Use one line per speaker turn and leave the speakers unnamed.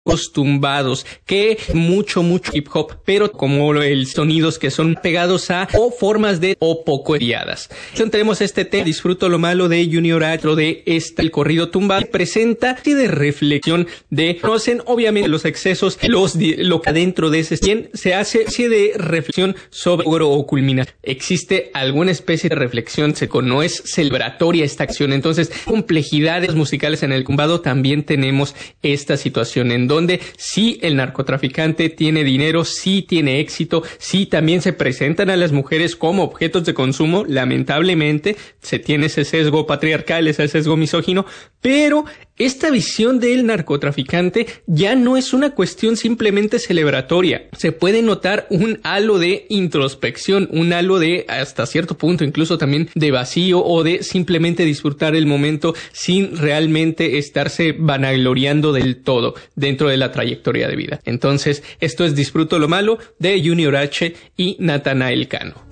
tumbados, que mucho hip hop, pero como sonidos que son pegados a o formas de o poco guiadas. Entonces tenemos este tema, Disfruto lo malo de Junior H, de el corrido tumbado, presenta así de reflexión de, conocen obviamente los excesos, lo que adentro de ese se hace así de reflexión sobre logro o culminación. Existe alguna especie de reflexión, no es celebratoria esta acción. Entonces, complejidades musicales en el tumbado también tenemos esta situación en donde sí el narcotraficante tiene dinero, sí tiene éxito, sí también se presentan a las mujeres como objetos de consumo, lamentablemente se tiene ese sesgo patriarcal, ese sesgo misógino, pero esta visión del narcotraficante ya no es una cuestión simplemente celebratoria. Se puede notar un halo de introspección, un halo de, hasta cierto punto, incluso también de vacío o de simplemente disfrutar el momento sin realmente estarse vanagloriando del todo dentro de la trayectoria de vida. Entonces, esto es Disfruto lo malo de Junior H y Natanael Cano.